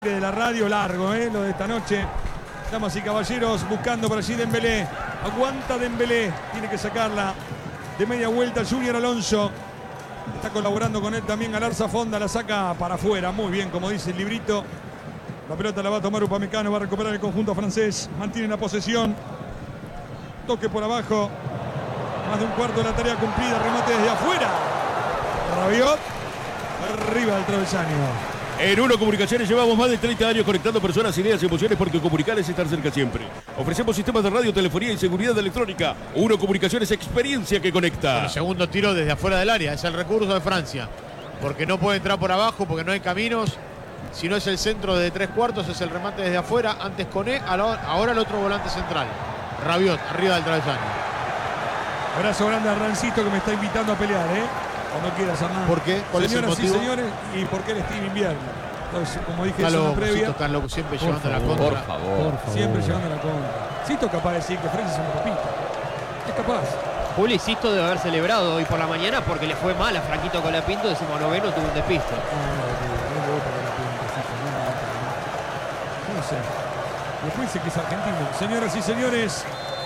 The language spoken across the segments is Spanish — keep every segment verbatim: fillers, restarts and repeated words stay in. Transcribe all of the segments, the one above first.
de la radio, largo, ¿eh? Lo de esta noche. Damas y caballeros, buscando por allí Dembélé. Aguanta Dembélé, tiene que sacarla de media vuelta Junior Alonso. Está colaborando con él también Galarza Fonda, la saca para afuera, muy bien, como dice el librito. La pelota la va a tomar Upamecano, va a recuperar el conjunto francés. Mantiene la posesión. Toque por abajo. Más de un cuarto de la tarea cumplida, remate desde afuera. Rabiot, arriba del travesaño. En Uno Comunicaciones llevamos más de treinta años conectando personas, ideas y emociones porque comunicar es estar cerca siempre. Ofrecemos sistemas de radio, telefonía y seguridad electrónica. Uno Comunicaciones, experiencia que conecta. El segundo tiro desde afuera del área, es el recurso de Francia. Porque no puede entrar por abajo, porque no hay caminos. Si no es el centro de tres cuartos, es el remate desde afuera. Antes Koné, ahora el otro volante central. Rabiot, arriba del travesaño. Abrazo grande a Rancito que me está invitando a pelear, ¿eh? Cuando quieras, Hernán. ¿Por qué? ¿Cuál Señoras es el motivo? y señores, y porque él está en invierno. Entonces, como dije Carlos, en la previa, están locos, siempre por llevando favor, la contra. Por favor. siempre llevando la contra. Sisto es capaz de decir que Francia es un papito. Es capaz. Juli Sisto debe haber celebrado hoy por la mañana porque le fue mal a Franquito Colapinto, decimonoveno, tuvo un despiste. No, no, no, no, no, no sé. Después dice que es argentino. Señoras y señores,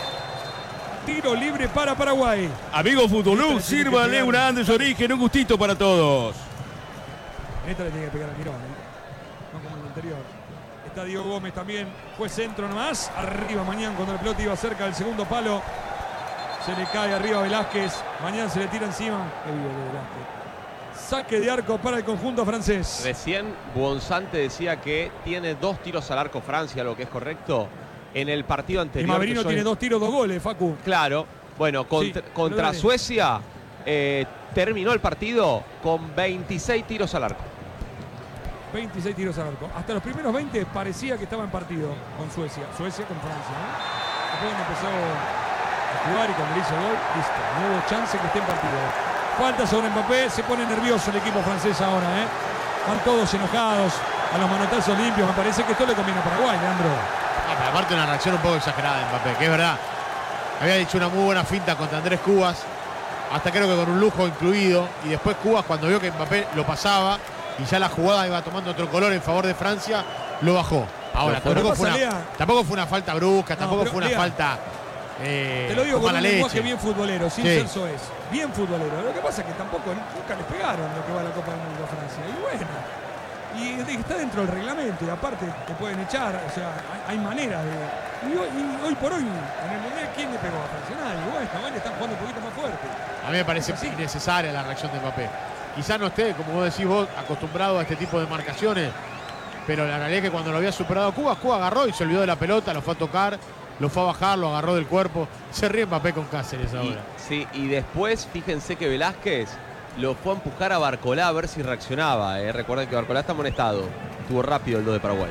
tiro libre para Paraguay. Amigo Futbolú, sírvale una Andes Origen, un gustito para todos. Esta le tiene que pegar a Mirón, ¿eh? No como en el anterior. Está Diego Gómez también. Fue centro nomás. Arriba Mañán cuando el pelota iba cerca del segundo palo. Se le cae arriba Velázquez. Mañán se le tira encima. Qué vivo de Velázquez. Saque de arco para el conjunto francés. Recién Buonzante decía que tiene dos tiros al arco Francia, lo que es correcto. En el partido Y anterior. Maverino yo... tiene dos tiros, dos goles, Facu. Claro. Bueno, contra, Sí, contra dale. Suecia eh, terminó el partido con veintiséis tiros al arco. veintiséis tiros al arco. Hasta los primeros veinte parecía que estaba en partido con Suecia. Suecia con Francia, ¿no? Después cuando empezó a jugar y cuando le hizo gol, listo. No hubo chance que esté en partido. Falta sobre Mbappé. Se pone nervioso el equipo francés ahora, ¿eh? Van todos enojados a los manotazos limpios. Me parece que esto le conviene a Paraguay, Leandro. Ah, pero aparte una reacción un poco exagerada de Mbappé, que es verdad. Había dicho una muy buena finta contra Andrés Cubas, hasta creo que con un lujo incluido. Y después Cubas, cuando vio que Mbappé lo pasaba y ya la jugada iba tomando otro color en favor de Francia, lo bajó. Ahora, Pero tampoco pasa, fue, una, Lea. tampoco fue una falta brusca, No, tampoco pero, fue una Lea, falta eh, Te lo digo con con mala un lenguaje leche. bien futbolero, sin Sí. ser soez. Bien futbolero. Lo que pasa es que tampoco nunca les pegaron lo que va a la Copa del Mundo a Francia. Y bueno, y está dentro del reglamento y aparte te pueden echar, o sea, hay, hay maneras de... Y hoy, y hoy por hoy, en el Mundial, ¿quién le pegó a Francia? Nadie. Bueno, igual le están jugando un poquito más fuerte. A mí me parece Así. innecesaria la reacción de Mbappé. Quizás no esté, como vos decís vos, acostumbrado a este tipo de marcaciones, pero la realidad es que cuando lo había superado Cuba, Cuba agarró y se olvidó de la pelota, lo fue a tocar, lo fue a bajar, lo agarró del cuerpo. Se ríe Mbappé con Cáceres Y, ahora. sí, y después, fíjense que Velázquez lo fue a empujar a Barcolá a ver si reaccionaba. Eh. Recuerden que Barcolá está amonestado. Estuvo rápido el dos de Paraguay.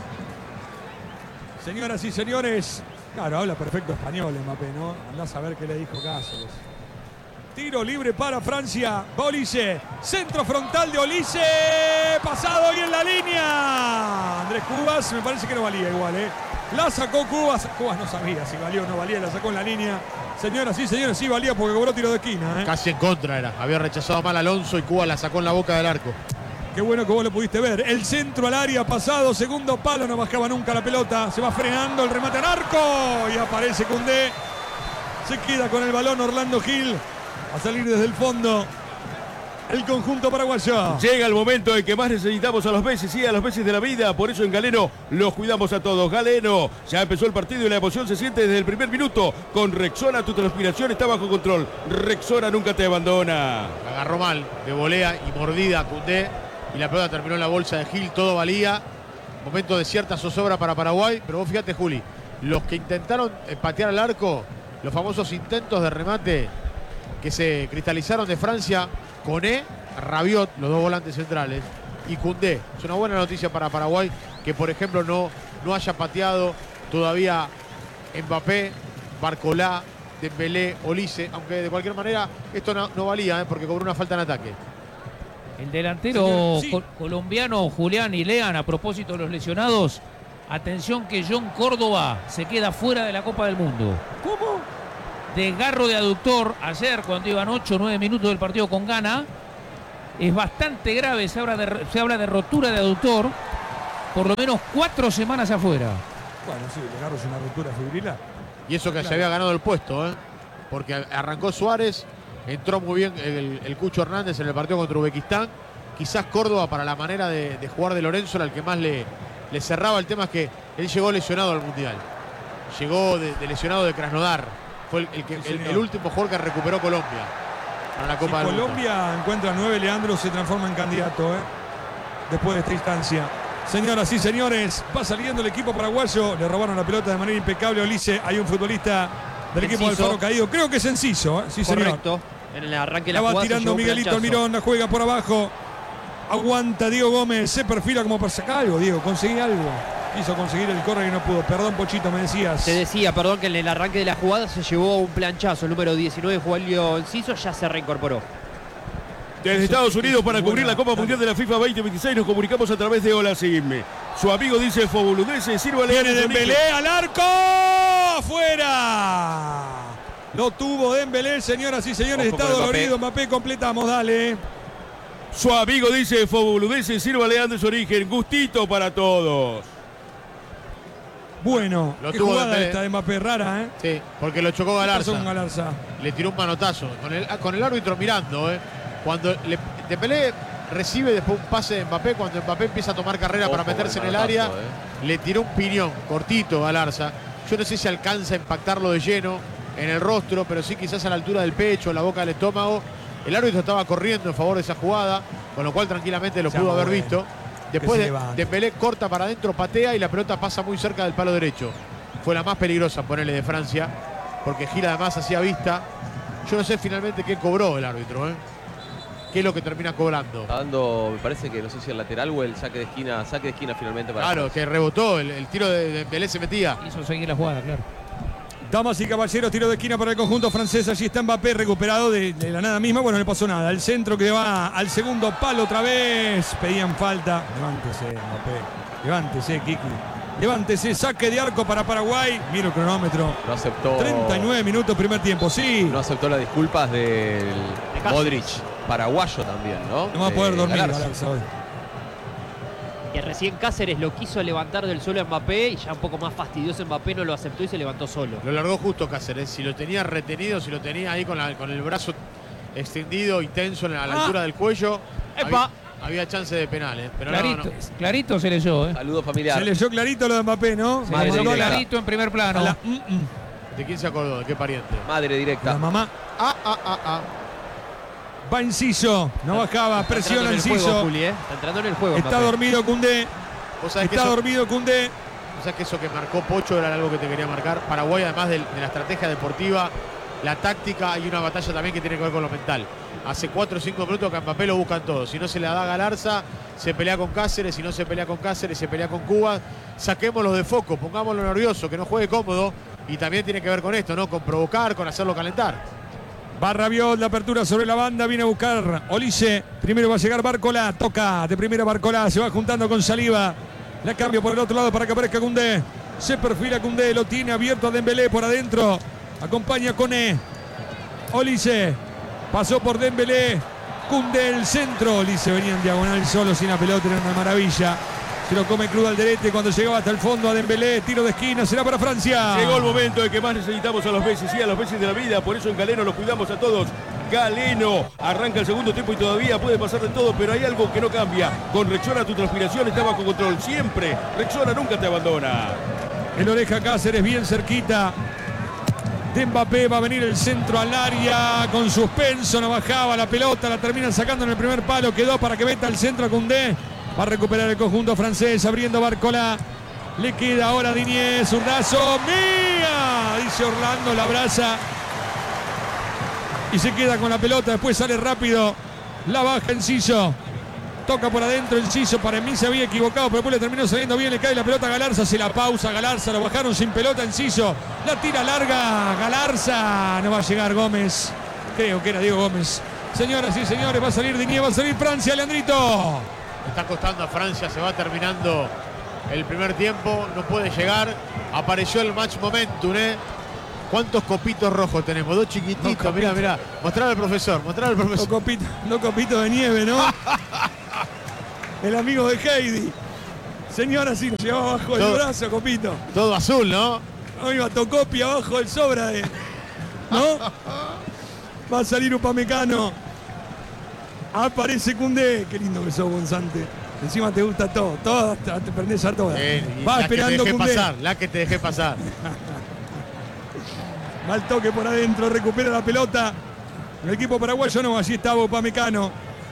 Señoras y señores, claro, habla perfecto español Mbappé, ¿no? Andás a ver qué le dijo Cáceres. Tiro libre para Francia. Va Olise. Centro frontal de Olise. Pasado y en la línea. Andrés Cubas, me parece que no valía igual, ¿eh? La sacó Cubas. Cubas no sabía si valía o no valía. La sacó en la línea. Señoras y señores, sí valía porque cobró tiro de esquina, ¿eh? Casi en contra era. Había rechazado mal Alonso y Cuba la sacó en la boca del arco. Qué bueno que vos lo pudiste ver. El centro al área pasado, segundo palo, no bajaba nunca la pelota. Se va frenando el remate al arco. Y aparece Koundé. Se queda con el balón Orlando Gil. A salir desde el fondo el conjunto paraguayo. Llega el momento en que más necesitamos a los Messi, sí, a los Messi de la vida. Por eso en Galeno los cuidamos a todos. Galeno, ya empezó el partido y la emoción se siente desde el primer minuto. Con Rexona tu transpiración está bajo control. Rexona nunca te abandona. Agarró mal, de volea y mordida a Koundé. Y la pelota terminó en la bolsa de Gil, todo valía. Momento de cierta zozobra para Paraguay. Pero vos fíjate, Juli, los que intentaron patear al arco, los famosos intentos de remate que se cristalizaron de Francia, Koné, Rabiot, los dos volantes centrales, y Koundé. Es una buena noticia para Paraguay que, por ejemplo, no, no haya pateado todavía Mbappé, Barcolá, Dembélé, Olise, aunque de cualquier manera esto no, no valía, ¿eh? Porque cobró una falta en ataque. El delantero Señor, sí. col colombiano Julián y Lean, a propósito de los lesionados, atención que John Córdoba se queda fuera de la Copa del Mundo. ¿Cómo? Desgarro de aductor ayer cuando iban ocho o nueve minutos del partido con Ghana. Es bastante grave, se habla de, se habla de rotura de aductor. por lo menos cuatro semanas afuera. Bueno, sí, le agarro una ruptura fibrilar. Y eso que Claro. se había ganado el puesto, ¿eh? Porque arrancó Suárez, entró muy bien el, el Cucho Hernández en el partido contra Uzbekistán. Quizás Córdoba, para la manera de, de jugar de Lorenzo, era el que más le, le cerraba. El tema es que él llegó lesionado al Mundial. Llegó de, de lesionado de Krasnodar. Fue el, el, que, Sí, el, señor. el último jugador que recuperó Colombia para la Si Copa del Mundo. Colombia encuentra nueve, Leandro se transforma en candidato, ¿eh? Después de esta instancia. Señoras y señores, va saliendo el equipo paraguayo. Le robaron la pelota de manera impecable a Olise. Hay un futbolista del equipo del Enciso. Faro caído. Creo que es Enciso, ¿eh? Sí, señor. Correcto. En el arranque de La la va jugada se tirando llevó un Miguelito planchazo. Almirón, la juega por abajo. Aguanta Diego Gómez, se perfila como para sacar algo, Diego. Conseguí algo. Quiso conseguir el córner y no pudo. Perdón, Pochito, me decías. Te decía, perdón, que en el arranque de la jugada se llevó un planchazo. El número diecinueve, Julio Enciso, ya se reincorporó. Desde Eso Estados sí que Unidos es para buena, cubrir la Copa dale. Mundial de la FIFA veinte veintiséis nos comunicamos a través de Hola Sigme. Su amigo dice Fobuludese, sírvale. Viene a Dembélé al arco. ¡Afuera! Lo tuvo Dembélé, señoras y señores. Ojo Está con Mbappé. dolorido Mbappé. Completamos, dale. Su amigo dice Fobuludese, sírvale Andes Origen. Gustito para todos. Bueno, Lo qué tuvo jugada Dembélé. esta de Mbappé, rara, ¿eh? Sí, porque lo chocó ¿Qué pasó Galarza. con Galarza? Le tiró un manotazo. Con el, con el árbitro mirando, ¿eh? Cuando le, Dembélé recibe después un pase de Mbappé, cuando Mbappé empieza a tomar carrera Ojo para con meterse en el el área, manotazo, eh. le tiró un piñón cortito a Galarza. Yo no sé si alcanza a impactarlo de lleno en el rostro, pero sí quizás a la altura del pecho, la boca del estómago. El árbitro estaba corriendo en favor de esa jugada, con lo cual tranquilamente lo Ya, pudo haber bueno. visto. Que Después se de, levante. Dembélé corta para adentro, patea y la pelota pasa muy cerca del palo derecho. Fue la más peligrosa, ponerle, de Francia, porque gira además hacia vista. Yo no sé finalmente qué cobró el árbitro, ¿eh? ¿Qué es lo que termina cobrando? Está dando, me parece que no sé si el lateral o el saque de esquina, saque de esquina finalmente para Claro, que rebotó, el, el tiro de Dembélé se metía. Hizo seguir la jugada, claro. Damas y caballeros, tiro de esquina para el conjunto francés. Allí está Mbappé recuperado de, de la nada misma. Bueno, no le pasó nada. El centro que va al segundo palo otra vez. Pedían falta. Levántese, Mbappé. Levántese, Kiki. Levántese. Saque de arco para Paraguay. Mira el cronómetro. No aceptó. treinta y nueve minutos, primer tiempo. Sí. No aceptó las disculpas del Cáceres. Modric, paraguayo también, ¿no? No va a poder De dormir Galarza. Galarza hoy. Que recién Cáceres lo quiso levantar del suelo a Mbappé y ya un poco más fastidioso Mbappé no lo aceptó y se levantó solo. Lo largó justo Cáceres. Si lo tenía retenido, si lo tenía ahí con, la- con el brazo extendido y tenso a la Ah. altura del cuello, ¡Epa! había, había chance de penales. Pero no, Clarito, no. clarito se leyó, ¿eh? Saludo familiar. Se leyó clarito lo de Mbappé, ¿no? Se Madre leyó directa. clarito en primer A plano. la, mm, mm. ¿De quién se acordó? ¿De qué pariente? Madre La directa. mamá. Ah, ah, ah, ah. Va Enciso. No bajaba. Está Presiona entrando en el juego, Enciso. Juli, ¿eh? Está entrando en el juego. Está Mbappé. dormido Koundé. ¿Vos sabés, que Está eso, dormido Koundé. vos sabés que eso que marcó Pocho era algo que te quería marcar? Paraguay, además del- de, la estrategia deportiva, la táctica, hay una batalla también que tiene que ver con lo mental. Hace cuatro o cinco minutos que a Mbappé lo buscan todos. Si no se le da a Galarza, se pelea con Cáceres. Si no se pelea con Cáceres, se pelea con Cuba. Saquémoslo de foco, pongámoslo nervioso, que no juegue cómodo. Y también tiene que ver con esto, ¿no? Con provocar, con hacerlo calentar. Va Rabiot, la apertura sobre la banda, viene a buscar Olise. Primero va a llegar Barcola, toca de primera Barcola, se va juntando con Saliba. La cambio por el otro lado para que aparezca Koundé. Se perfila Koundé, lo tiene abierto a Dembélé por adentro. Acompaña Koné. Olise, pasó por Dembélé. Koundé el centro. Olise venía en diagonal solo, sin la pelota, era una maravilla. Se lo come crudo al derete cuando llegaba hasta el fondo a Dembélé. Tiro de esquina, será para Francia. Llegó el momento de que más necesitamos a los veces, sí, a los veces de la vida. Por eso en Galeno los cuidamos a todos. Galeno arranca el segundo tiempo y todavía puede pasar de todo, pero hay algo que no cambia. Con Rexona tu transpiración está bajo control siempre. Rexona nunca te abandona. El Oreja Cáceres bien cerquita de Mbappé. Va a venir el centro al área con suspenso. No bajaba la pelota. La terminan sacando en el primer palo. Quedó para que meta el centro a Koundé. Va a recuperar el conjunto francés. Abriendo Barcola. Le queda ahora a Diñé. Zurdazo. ¡Mía! Dice Orlando. La abraza. Y se queda con la pelota. Después sale rápido. La baja Enciso. Toca por adentro Enciso. Para mí se había equivocado, pero después le terminó saliendo bien. Le cae la pelota a Galarza. Se la pausa Galarza. Lo bajaron sin pelota Enciso. La tira larga Galarza. No va a llegar Gómez. Creo que era Diego Gómez. Señoras y señores, va a salir Diñé. Va a salir Francia, Leandrito. Está costando a Francia, se va terminando el primer tiempo, no puede llegar. Apareció el match momentum, ¿eh? ¿Cuántos copitos rojos tenemos? Dos chiquititos, Dos mirá, copitos. mirá. Mostrar al profesor, mostrar al Dos profesor. copitos, dos copitos de nieve, ¿no? El amigo de Heidi. Señora, sí, nos llevaba abajo el Todo- brazo, Copito. Todo azul, ¿no? No iba Tocopi abajo del sobra de. ¿No? Va a salir Upamecano. Aparece Koundé. Qué lindo que sos, Gonzante. Encima te gusta todo. Todo te, te prendés a todas. Eh, y Va la esperando que te dejé Koundé. pasar, la que te dejé pasar. Mal toque por adentro. Recupera la pelota. El equipo paraguayo no. Allí estaba Upamecano.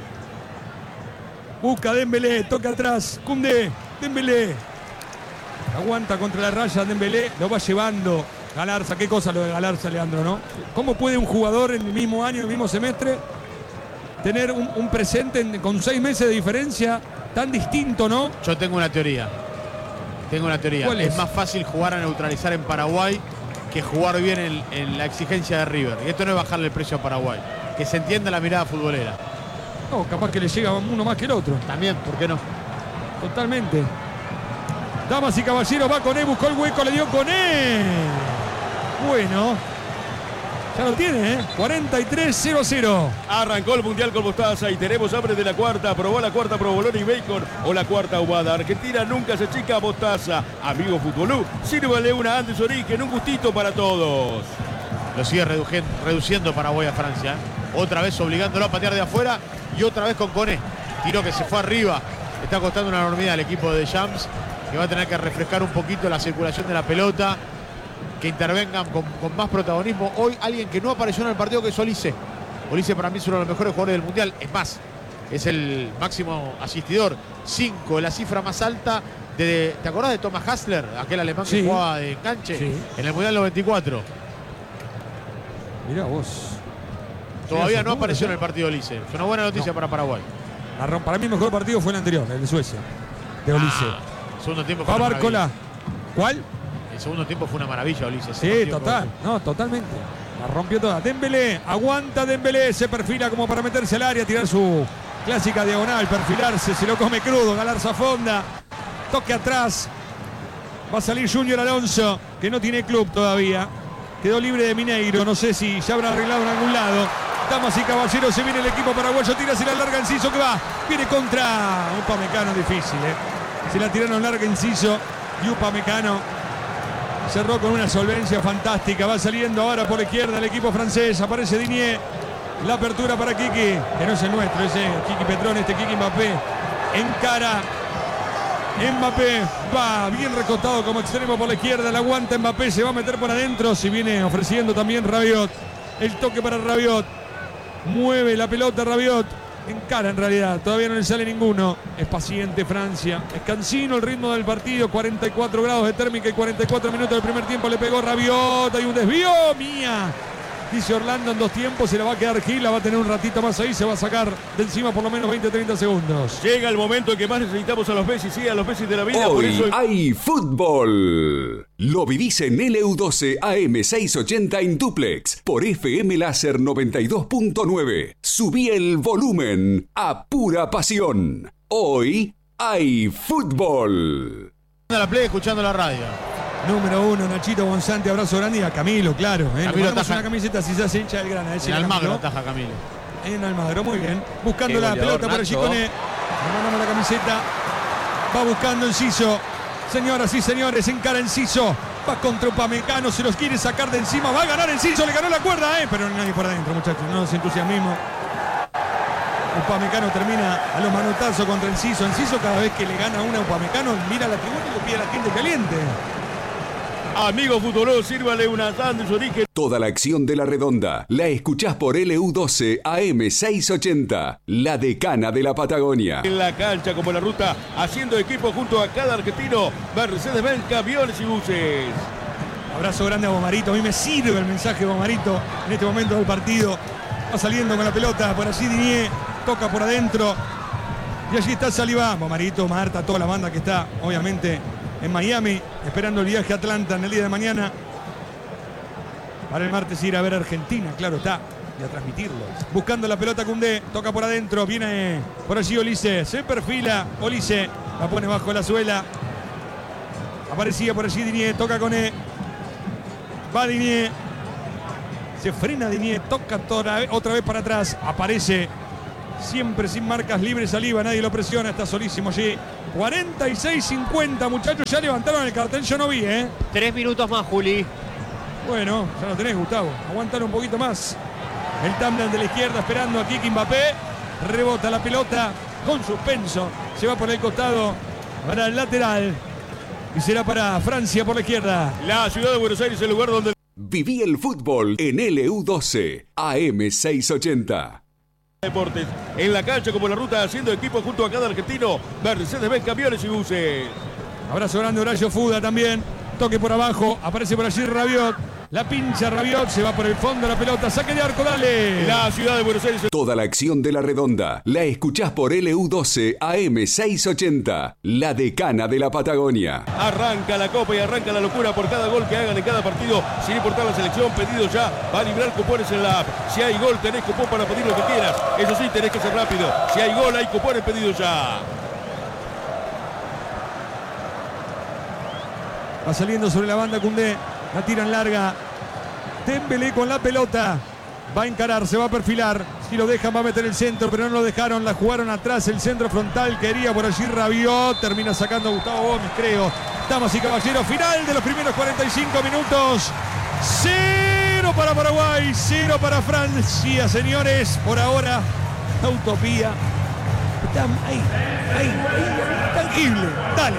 Busca Dembélé. Toca atrás. Koundé. Dembélé. Aguanta contra la raya Dembélé. Lo va llevando. Galarza. Qué cosa lo de Galarza, Leandro, ¿no? ¿Cómo puede un jugador en el mismo año, en el mismo semestre, tener un, un presente en- con seis meses de diferencia tan distinto, ¿no? Yo tengo una teoría. Tengo una teoría. ¿Cuál es? es? más fácil jugar a neutralizar en Paraguay que jugar bien en, en la exigencia de River. Y esto no es bajarle el precio a Paraguay. Que se entienda la mirada futbolera. No, capaz que le llega uno más que el otro. También, ¿por qué no? Totalmente. Damas y caballeros, va con él, buscó el hueco, le dio con él. Bueno. Ya lo tiene, ¿eh? cuarenta y tres cero cero. Arrancó el Mundial con Mostaza y tenemos hambre de la cuarta. Probó la cuarta provolone y bacon o la cuarta ahumada. Argentina nunca se chica Mostaza. Amigo Futbolú, sírvale una Andes Origen, un gustito para todos. Lo sigue redujen- reduciendo Paraguay a Francia. ¿eh? Otra vez obligándolo a patear de afuera y otra vez con Koné. Tiro que se fue arriba. Está costando una enormidad al equipo de Jams, que va a tener que refrescar un poquito la circulación de la pelota, que intervengan con, con más protagonismo. Hoy alguien que no apareció en el partido, que es Olise. Olise para mí es uno de los mejores jugadores del Mundial. Es más, es el máximo asistidor. Cinco, la cifra más alta. De, ¿te acordás de Thomas Hassler? Aquel alemán Sí. que jugaba de enganche Sí. en el Mundial noventa y cuatro. Mirá vos. Todavía Sí, no son apareció en números, el partido Olise. Es una buena noticia No. para Paraguay. La rom- Para mí el mejor partido fue el anterior, el de Suecia. De Olise. Ah, el segundo tiempo fue Va una Barcola. maravilla. ¿Cuál? El segundo tiempo fue una maravilla, Olise. Ese Sí, partido total. No, totalmente. La rompió toda. Dembélé, aguanta Dembélé, se perfila como para meterse al área, tirar su clásica diagonal, perfilarse, se lo come crudo, Galarza fonda, toque atrás. Va a salir Junior Alonso, que no tiene club todavía. Quedó libre de Mineiro, no sé si ya habrá arreglado en algún lado. Damas y caballeros, se viene el equipo paraguayo, tira, se la larga Enciso que va. Viene contra Upamecano, difícil, ¿eh? Se la tiraron larga Enciso y Upamecano cerró con una solvencia fantástica. Va saliendo ahora por la izquierda el equipo francés. Aparece Digne. La apertura para Kiki, que no es el nuestro, ese Kiki Petrón, este Kiki Mbappé. Encara. Mbappé va bien recostado como extremo por la izquierda. La aguanta Mbappé, se va a meter por adentro. Si viene ofreciendo también Rabiot. El toque para Rabiot. Mueve la pelota Rabiot. Encara en realidad, todavía no le sale ninguno. Es paciente Francia. Es cansino el ritmo del partido. cuarenta y cuatro grados de térmica y cuarenta y cuatro minutos del primer tiempo. Le pegó Rabiot. Hay un desvío. Mía. Dice Orlando en dos tiempos. Se la va a quedar Gil. La va a tener un ratito más ahí. Se va a sacar de encima por lo menos veinte a treinta segundos. Llega el momento en que más necesitamos a los Messi, sí, a los Messi de la vida. Por Hoy eso hay fútbol. Lo vivís en L U doce A M seiscientos ochenta en duplex por F M Láser noventa y dos punto nueve. Subí el volumen a pura pasión. Hoy hay fútbol. La play escuchando la radio. Número uno, Nachito Gonzante, abrazo grande y a Camilo, claro. ¿eh? Le Camilo ponemos ataja. una camiseta si se hace hincha del grana. En Almagro ataja Camilo. En Almagro, muy bien. Buscando Qué la goleador, pelota por allí Nacho. con él. Le mandamos la camiseta. Va buscando Enciso. Señoras y señores, encara Enciso. Va contra Upamecano, se los quiere sacar de encima. Va a ganar Enciso, le ganó la cuerda, ¿eh? Pero nadie por adentro, muchachos. No nos entusiasmemos. Upamecano termina a los manotazos contra Enciso. Enciso cada vez que le gana una a Upamecano, mira la tribuna y le pide a la gente caliente. amigo futbolero, sírvale una Andes Origen. Toda la acción de la redonda la escuchás por L U doce A M seiscientos ochenta, la decana de la Patagonia. En la cancha como en la ruta, haciendo equipo junto a cada argentino. Mercedes-Benz, camiones y buses. Abrazo grande a Bomarito. A mí me sirve el mensaje de Bomarito en este momento del partido. Va saliendo con la pelota. Por allí Digne. Toca por adentro. Y allí está Saliba. Bomarito, Marta, toda la banda que está, obviamente, en Miami, esperando el viaje a Atlanta en el día de mañana. Para el martes ir a ver a Argentina, claro está. Y a transmitirlo. Buscando la pelota Koundé. Toca por adentro. Viene por allí Olise. Se perfila. Olise. La pone bajo la suela. Aparecía por allí Digne. Toca con E. Va Digne. Se frena Digne. Toca toda, otra vez para atrás. Aparece Siempre sin marcas libres, Saliba, nadie lo presiona, está solísimo allí. cuarenta y seis cincuenta, muchachos, ya levantaron el cartel, yo no vi, ¿eh? Tres minutos más, Juli. Bueno, ya lo tenés, Gustavo. Aguantar un poquito más. El Tamlan de la izquierda esperando a Kiki Mbappé. Rebota la pelota con suspenso. Se va por el costado para el lateral. Y será para Francia por la izquierda. La ciudad de Buenos Aires, el lugar donde... Viví el fútbol en L U doce A M seiscientos ochenta. Deportes. En la cancha como en la ruta, haciendo equipo junto a cada argentino. Mercedes-Benz Camiones y Buses. Abrazo grande, Horacio Fuda también. Toque por abajo, aparece por allí Rabiot. La pincha Rabiot, se va por el fondo la pelota, saque de arco, dale. La ciudad de Buenos Aires. Toda la acción de la redonda la escuchás por L U doce A M seiscientos ochenta, la decana de la Patagonia. Arranca la copa y arranca la locura por cada gol que hagan en cada partido. Sin importar la selección, pedido ya. Va a librar cupones en la app. Si hay gol, tenés cupón para pedir lo que quieras. Eso sí, tenés que ser rápido. Si hay gol, hay cupones pedidos ya. Va saliendo sobre la banda Koundé. La tiran larga. Dembélé con la pelota. Va a encarar, se va a perfilar. Si lo dejan va a meter el centro, pero no lo dejaron. La jugaron atrás, el centro frontal. Quería por allí Rabiot. Termina sacando a Gustavo Gómez, creo. Damas y caballeros, final de los primeros cuarenta y cinco minutos. Cero para Paraguay, cero para Francia, señores. Por ahora, la utopía. Está ahí, ahí, ahí. Tangible. Dale.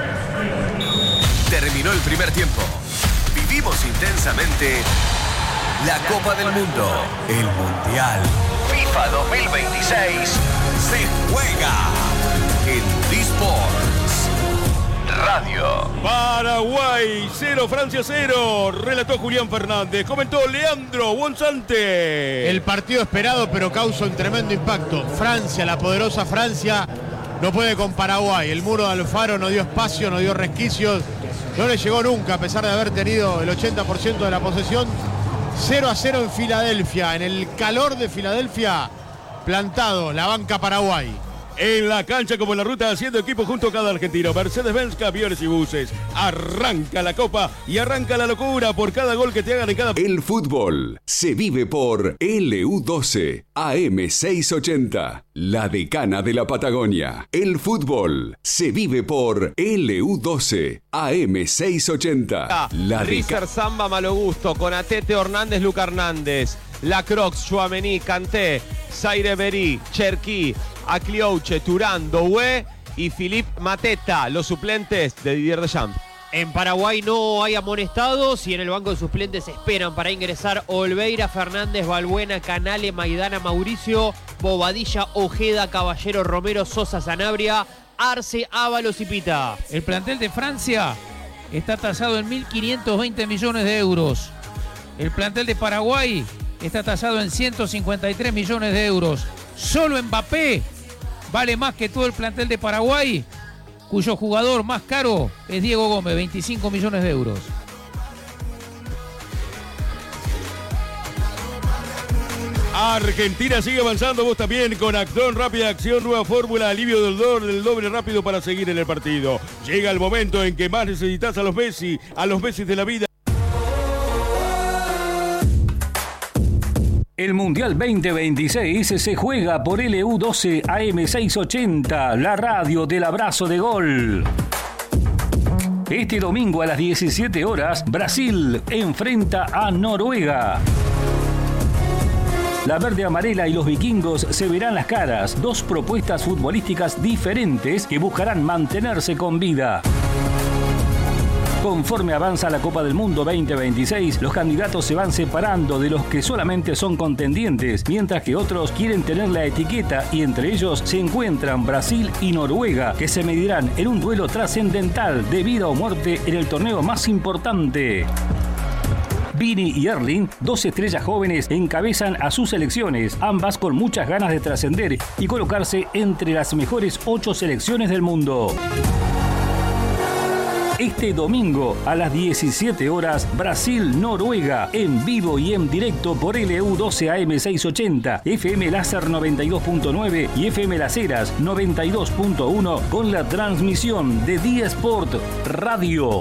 Terminó el primer tiempo. Vivimos intensamente la Copa del Mundo, el Mundial. FIFA dos mil veintiséis se juega en D-Sports Radio. Paraguay cero, Francia cero. Relató Julián Fernández. Comentó Leandro Bonzante. El partido esperado, pero causa un tremendo impacto. Francia, la poderosa Francia, no puede con Paraguay. El muro de Alfaro no dio espacio, no dio resquicios. No le llegó nunca, a pesar de haber tenido el ochenta por ciento de la posesión. cero a cero en Filadelfia. En el calor de Filadelfia, plantado la banca Paraguay. En la cancha como en la ruta, haciendo equipo junto a cada argentino. Mercedes-Benz Camiones y Buses. Arranca la copa y arranca la locura por cada gol que te hagan en cada... El fútbol se vive por L U doce A M seiscientos ochenta, la decana de la Patagonia. El fútbol se vive por L U doce A M seiscientos ochenta, la Rizar decana. Samba Malo Gusto, con Atete Hernández, Luca Hernández, La Croix, Chouameni, Kanté, Zaire Emery, Cherki, Acliouche, Turán, Doué y Philippe Mateta, los suplentes de Didier Deschamps. En Paraguay no hay amonestados y en el banco de suplentes esperan para ingresar Olveira, Fernández, Balbuena, Canale, Maidana, Mauricio, Bobadilla, Ojeda, Caballero, Romero, Sosa, Sanabria, Arce, Ábalos y Pita. El plantel de Francia está tasado en mil quinientos veinte millones de euros. El plantel de Paraguay está tasado en ciento cincuenta y tres millones de euros. Solo Mbappé vale más que todo el plantel de Paraguay, cuyo jugador más caro es Diego Gómez, veinticinco millones de euros. Argentina sigue avanzando, vos también, con Actón, rápida acción, nueva fórmula, alivio del dolor, del doble rápido para seguir en el partido. Llega el momento en que más necesitas a los Messi, a los Messi de la vida. El Mundial veinte veintiséis se juega por L U doce A M seiscientos ochenta, la radio del abrazo de gol. Este domingo a las diecisiete horas, Brasil enfrenta a Noruega. La verde amarela y los vikingos se verán las caras, dos propuestas futbolísticas diferentes que buscarán mantenerse con vida. Conforme avanza la Copa del Mundo veinte veintiséis, los candidatos se van separando de los que solamente son contendientes, mientras que otros quieren tener la etiqueta y entre ellos se encuentran Brasil y Noruega, que se medirán en un duelo trascendental de vida o muerte en el torneo más importante. Vini y Erling, dos estrellas jóvenes, encabezan a sus selecciones, ambas con muchas ganas de trascender y colocarse entre las mejores ocho selecciones del mundo. Este domingo a las diecisiete horas, Brasil-Noruega, en vivo y en directo por L U doce A M seiscientos ochenta, F M Láser noventa y dos punto nueve y F M Las Heras noventa y dos punto uno con la transmisión de D-Sport Radio.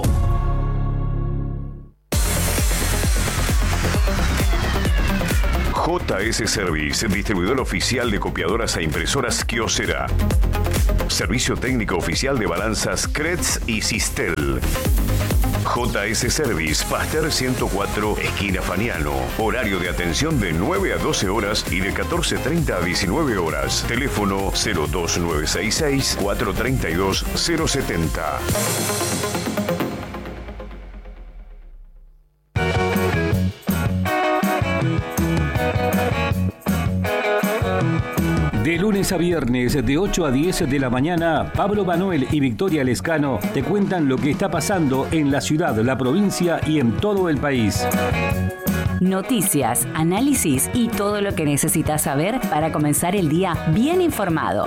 J S Service, distribuidor oficial de copiadoras e impresoras Kyocera. Servicio técnico oficial de balanzas Kretz y Sistel. J S Service, Pasteur ciento cuatro, esquina Faniano. Horario de atención de nueve a doce horas y de catorce treinta a diecinueve horas. Teléfono cero dos nueve seis seis, cuatro tres dos, cero siete cero. De lunes a viernes, de ocho a diez de la mañana, Pablo Manuel y Victoria Lescano te cuentan lo que está pasando en la ciudad, la provincia y en todo el país. Noticias, análisis y todo lo que necesitas saber para comenzar el día bien informado.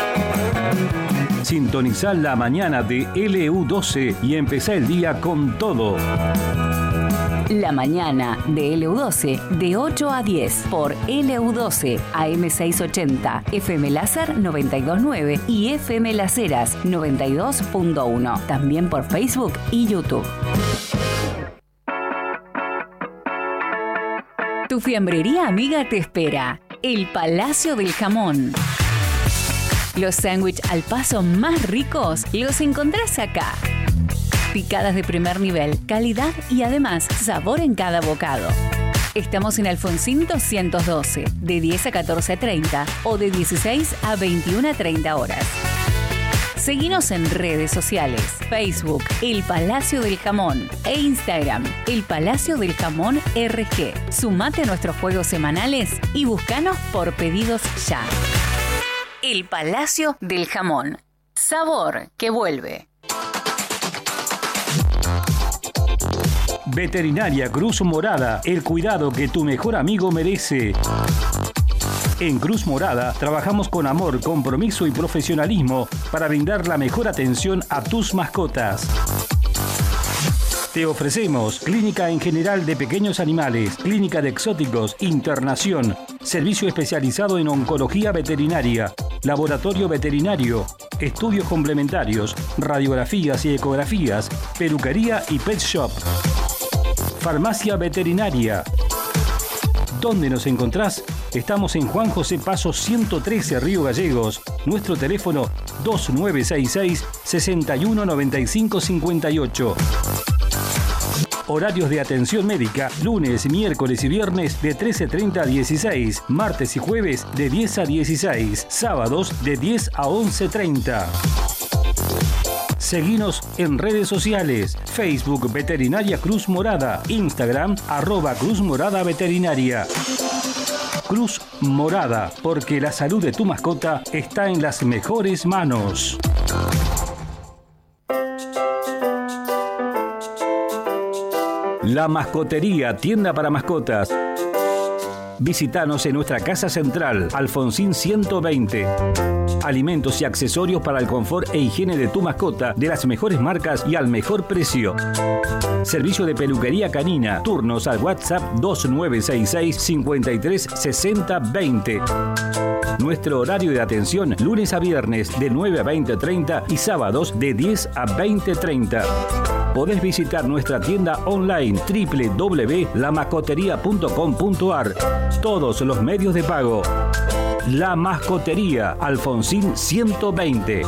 Sintonizá la mañana de L U doce y empezá el día con todo. La mañana de L U doce de ocho a diez por L U doce A M seiscientos ochenta, F M Láser noventa y dos punto nueve y F M Las Heras noventa y dos punto uno. También por Facebook y YouTube. Tu fiambrería amiga te espera. El Palacio del Jamón. Los sándwiches al paso más ricos los encontrás acá. Picadas de primer nivel, calidad y además sabor en cada bocado. Estamos en Alfonsín doscientos doce, de diez a catorce treinta o de dieciséis a veintiuna treinta horas. Seguinos en redes sociales, Facebook, El Palacio del Jamón e Instagram, El Palacio del Jamón R G. Sumate a nuestros juegos semanales y búscanos por pedidos ya. El Palacio del Jamón. Sabor que vuelve. Veterinaria Cruz Morada, el cuidado que tu mejor amigo merece. En Cruz Morada trabajamos con amor, compromiso y profesionalismo para brindar la mejor atención a tus mascotas. Te ofrecemos clínica en general de pequeños animales, clínica de exóticos, internación, servicio especializado en oncología veterinaria, laboratorio veterinario, estudios complementarios, radiografías y ecografías, peluquería y pet shop. Farmacia veterinaria. ¿Dónde nos encontrás? Estamos en Juan José Paso ciento trece, Río Gallegos. Nuestro teléfono dos nueve seis seis, seis uno nueve cinco cinco ocho. Horarios de atención médica, lunes, miércoles y viernes de trece treinta a dieciséis, martes y jueves de diez a dieciséis, sábados de diez a once treinta. Seguinos en redes sociales, Facebook Veterinaria Cruz Morada, Instagram arroba Cruz Morada Veterinaria. Cruz Morada, porque la salud de tu mascota está en las mejores manos. La Mascotería, tienda para mascotas. Visítanos en nuestra casa central, Alfonsín ciento veinte. Alimentos y accesorios para el confort e higiene de tu mascota de las mejores marcas y al mejor precio. Servicio de peluquería canina. Turnos al WhatsApp dos nueve seis seis, cinco tres seis cero dos cero. Nuestro horario de atención lunes a viernes de nueve a veinte treinta y sábados de diez a veinte treinta. Podés visitar nuestra tienda online doble u doble u doble u punto la mascotería punto com punto a r. Todos los medios de pago. La Mascotería, Alfonsín ciento veinte.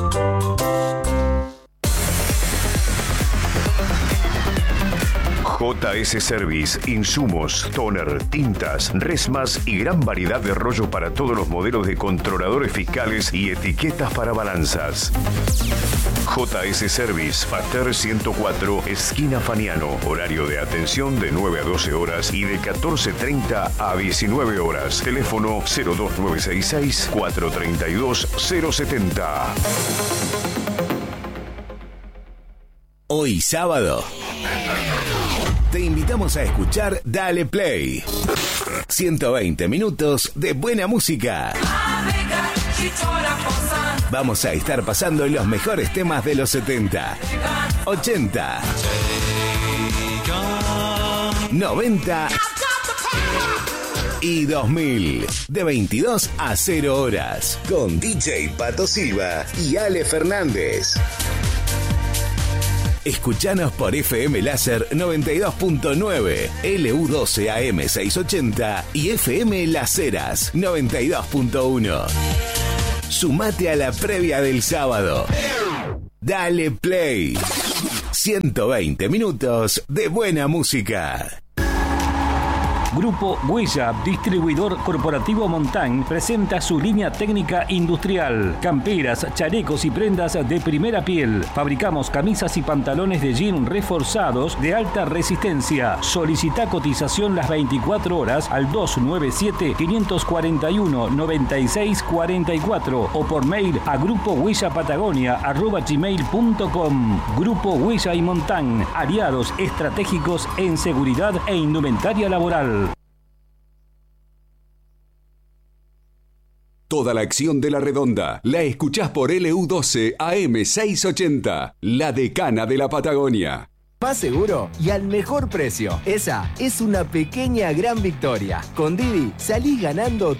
J S Service, insumos, toner, tintas, resmas y gran variedad de rollos para todos los modelos de controladores fiscales y etiquetas para balanzas. J S Service, Pasteur ciento cuatro, esquina Faniano. Horario de atención de nueve a doce horas y de catorce treinta a diecinueve horas. Teléfono cero dos nueve seis seis, cuatro tres dos, cero siete cero. Hoy sábado te invitamos a escuchar Dale Play. ciento veinte minutos de buena música. Vamos a estar pasando los mejores temas de los setenta, ochenta, noventa y dos mil. De veintidós a cero horas. Con D J Pato Silva y Ale Fernández. Escuchanos por F M Láser noventa y dos punto nueve, L U doce A M seiscientos ochenta y F M Las Heras noventa y dos punto uno. Sumate a la previa del sábado. Dale Play. ciento veinte minutos de buena música. Grupo Huella, distribuidor corporativo Montán, presenta su línea técnica industrial. Camperas, chalecos y prendas de primera piel. Fabricamos camisas y pantalones de jean reforzados de alta resistencia. Solicita cotización las veinticuatro horas al dos nueve siete, cinco cuatro uno, nueve seis cuatro cuatro o por mail a grupo huella patagonia arroba gmail punto com. Grupo Huella y Montán, aliados estratégicos en seguridad e indumentaria laboral. Toda la acción de La Redonda la escuchás por L U doce A M seiscientos ochenta, la decana de la Patagonia. Más seguro y al mejor precio. Esa es una pequeña gran victoria. Con Didi salís ganando